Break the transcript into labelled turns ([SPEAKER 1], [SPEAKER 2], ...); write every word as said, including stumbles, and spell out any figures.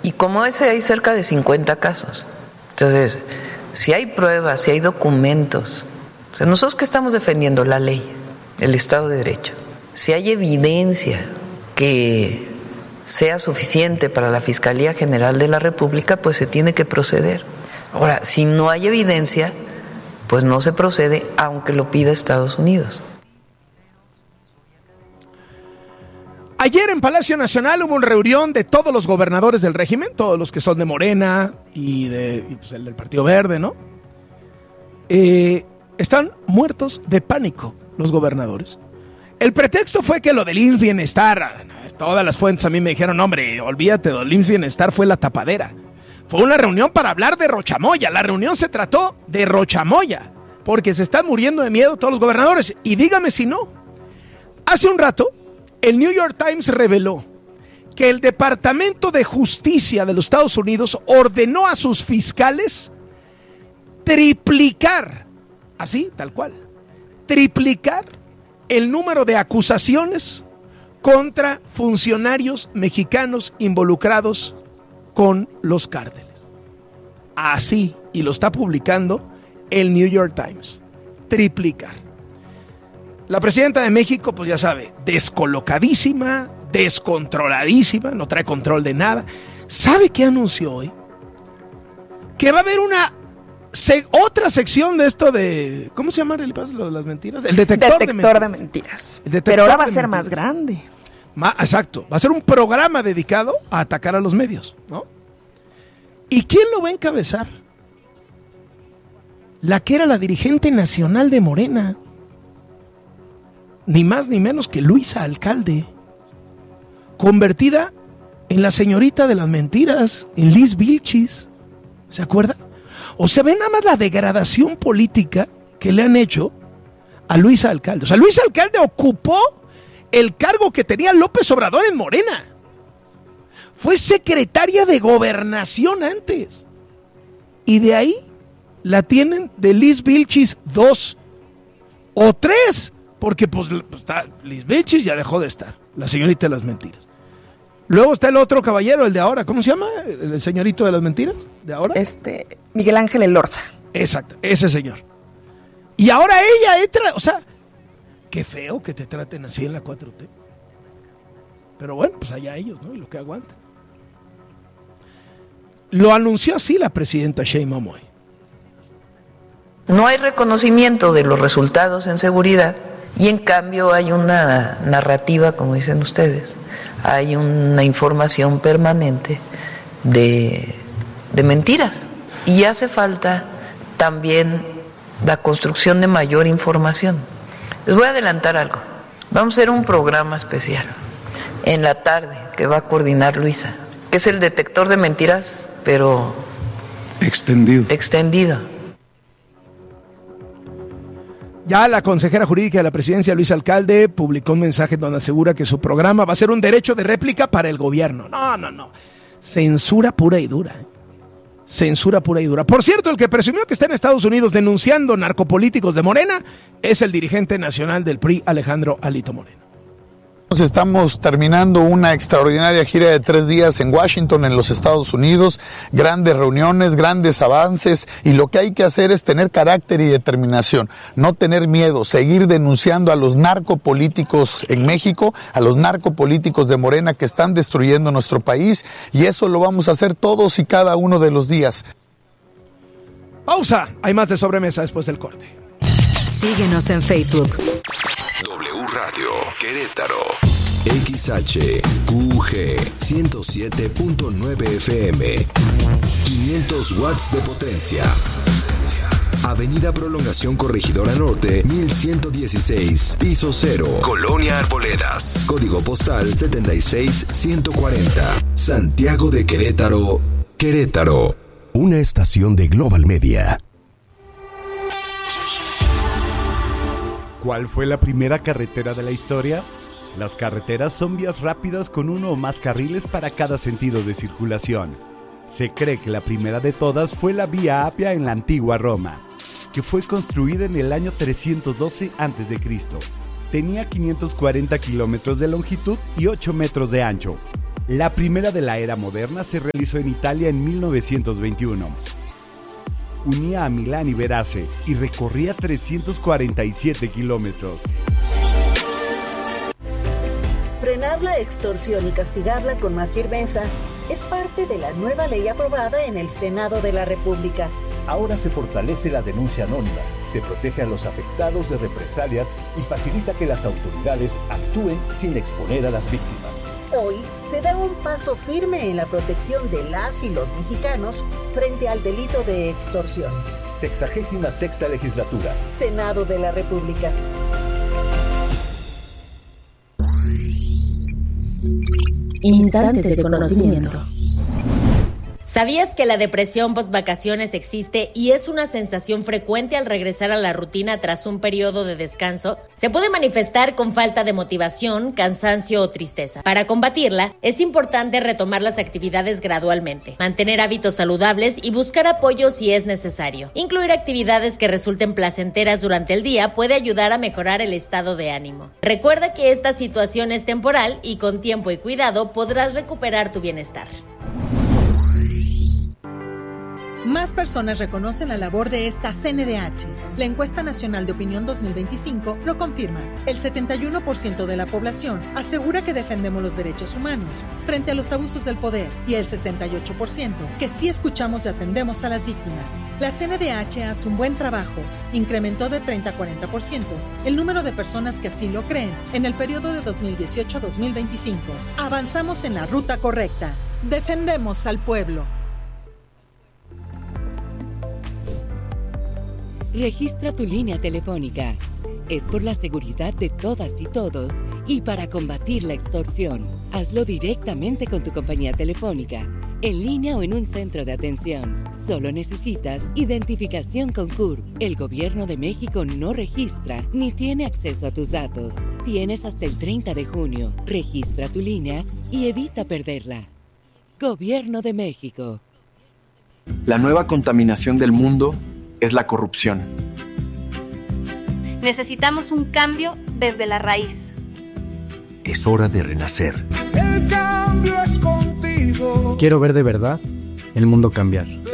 [SPEAKER 1] Y como ese hay cerca de cincuenta casos. Entonces, si hay pruebas, si hay documentos, o sea, nosotros que estamos defendiendo la ley, el Estado de Derecho, si hay evidencia que sea suficiente para la Fiscalía General de la República, pues se tiene que proceder. Ahora, si no hay evidencia, pues no se procede, aunque lo pida Estados Unidos.
[SPEAKER 2] Ayer en Palacio Nacional hubo una reunión de todos los gobernadores del régimen, todos los que son de Morena y, de, y pues el del Partido Verde, ¿no? Eh, están muertos de pánico los gobernadores. El pretexto fue que lo del I M S S Bienestar, todas las fuentes a mí me dijeron, hombre, olvídate, del I M S S Bienestar fue la tapadera. Fue una reunión para hablar de Rochamoya, la reunión se trató de Rochamoya, porque se están muriendo de miedo todos los gobernadores, y dígame si no. Hace un rato, el New York Times reveló que el Departamento de Justicia de los Estados Unidos ordenó a sus fiscales triplicar, así, tal cual, triplicar el número de acusaciones contra funcionarios mexicanos involucrados con los cárteles. Así, y lo está publicando el New York Times. Triplicar. La presidenta de México, pues ya sabe, descolocadísima, descontroladísima, no trae control de nada. ¿Sabe qué anunció hoy? Que va a haber una se, otra sección de esto de, ¿cómo se llama el paso de las mentiras? El detector,
[SPEAKER 3] detector
[SPEAKER 2] de mentiras.
[SPEAKER 3] De mentiras.
[SPEAKER 2] El detector
[SPEAKER 3] Pero ahora va a
[SPEAKER 2] de
[SPEAKER 3] ser
[SPEAKER 2] mentiras.
[SPEAKER 3] más grande.
[SPEAKER 2] Ma, exacto, va a ser un programa dedicado a atacar a los medios, ¿no? ¿Y quién lo va a encabezar? La que era la dirigente nacional de Morena. Ni más ni menos que Luisa Alcalde, convertida en la señorita de las mentiras, en Liz Vilchis. ¿Se acuerda? O sea, ve nada más la degradación política que le han hecho a Luisa Alcalde. O sea, Luisa Alcalde ocupó el cargo que tenía López Obrador en Morena. Fue secretaria de Gobernación antes. Y de ahí la tienen de Liz Vilchis dos o tres. Porque pues está, Liz Vilchis ya dejó de estar, la señorita de las mentiras. Luego está el otro caballero, el de ahora, ¿cómo se llama? El, el señorito de las mentiras, de ahora.
[SPEAKER 3] Este, Miguel Ángel Elorza.
[SPEAKER 2] Exacto, ese señor. Y ahora ella entra, o sea, qué feo que te traten así en la cuatro T. Pero bueno, pues allá ellos, ¿no? Lo que aguantan. Lo anunció así la presidenta Sheinbaum hoy.
[SPEAKER 1] No hay reconocimiento de los resultados en seguridad. Y en cambio hay una narrativa, como dicen ustedes, hay una información permanente de, de mentiras. Y hace falta también la construcción de mayor información. Les voy a adelantar algo. Vamos a hacer un programa especial en la tarde que va a coordinar Luisa, que es el detector de mentiras, pero
[SPEAKER 4] extendido.
[SPEAKER 1] extendido.
[SPEAKER 2] Ya la consejera jurídica de la presidencia, Luisa Alcalde, publicó un mensaje donde asegura que su programa va a ser un derecho de réplica para el gobierno. No, no, no. Censura pura y dura. ¿eh? Censura pura y dura. Por cierto, el que presumió que está en Estados Unidos denunciando narcopolíticos de Morena es el dirigente nacional del P R I, Alejandro Alito Moreno.
[SPEAKER 5] Estamos terminando una extraordinaria gira de tres días en Washington, en los Estados Unidos, grandes reuniones, grandes avances, y lo que hay que hacer es tener carácter y determinación, no tener miedo, seguir denunciando a los narcopolíticos en México, a los narcopolíticos de Morena que están destruyendo nuestro país, y eso lo vamos a hacer todos y cada uno de los días.
[SPEAKER 2] Pausa, hay más de Sobremesa después del corte.
[SPEAKER 6] Síguenos en Facebook.
[SPEAKER 7] W Radio Querétaro. X H Q G ciento siete punto nueve F M. quinientos watts de potencia. Avenida Prolongación Corregidora Norte, mil ciento dieciséis, piso cero. Colonia Arboledas. Código postal setenta y seis ciento cuarenta. Santiago de Querétaro, Querétaro. Una estación de Global Media.
[SPEAKER 8] ¿Cuál fue la primera carretera de la historia? Las carreteras son vías rápidas con uno o más carriles para cada sentido de circulación. Se cree que la primera de todas fue la Vía Apia en la antigua Roma, que fue construida en el año trescientos doce antes de Cristo. Tenía quinientos cuarenta kilómetros de longitud y ocho metros de ancho. La primera de la era moderna se realizó en Italia en mil novecientos veintiuno. Unía a Milán y Verace y recorría trescientos cuarenta y siete kilómetros.
[SPEAKER 9] Frenar la extorsión y castigarla con más firmeza es parte de la nueva ley aprobada en el Senado de la República.
[SPEAKER 10] Ahora se fortalece la denuncia anónima, se protege a los afectados de represalias y facilita que las autoridades actúen sin exponer a las víctimas.
[SPEAKER 9] Hoy se da un paso firme en la protección de las y los mexicanos frente al delito de extorsión.
[SPEAKER 10] Sexagésima sexta legislatura.
[SPEAKER 9] Senado de la República.
[SPEAKER 6] Instantes de conocimiento.
[SPEAKER 11] ¿Sabías que la depresión post-vacaciones existe y es una sensación frecuente al regresar a la rutina tras un periodo de descanso? Se puede manifestar con falta de motivación, cansancio o tristeza. Para combatirla, es importante retomar las actividades gradualmente, mantener hábitos saludables y buscar apoyo si es necesario. Incluir actividades que resulten placenteras durante el día puede ayudar a mejorar el estado de ánimo. Recuerda que esta situación es temporal y con tiempo y cuidado podrás recuperar tu bienestar.
[SPEAKER 3] Más personas reconocen la labor de esta C N D H. La Encuesta Nacional de Opinión dos mil veinticinco lo confirma. El setenta y uno por ciento de la población asegura que defendemos los derechos humanos frente a los abusos del poder y el sesenta y ocho por ciento que sí escuchamos y atendemos a las víctimas. La C N D H hace un buen trabajo. Incrementó de treinta a cuarenta por ciento el número de personas que así lo creen en el periodo de dos mil dieciocho a dos mil veinticinco. Avanzamos en la ruta correcta. Defendemos al pueblo.
[SPEAKER 12] Registra tu línea telefónica. Es por la seguridad de todas y todos y para combatir la extorsión. Hazlo directamente con tu compañía telefónica, en línea o en un centro de atención. Solo necesitas identificación con C U R P. El Gobierno de México no registra ni tiene acceso a tus datos. Tienes hasta el treinta de junio. Registra tu línea y evita perderla. Gobierno de México.
[SPEAKER 13] La nueva contaminación del mundo es la corrupción.
[SPEAKER 14] Necesitamos un cambio desde la raíz.
[SPEAKER 15] Es hora de renacer.
[SPEAKER 16] El cambio es contigo.
[SPEAKER 17] Quiero ver de verdad el mundo cambiar.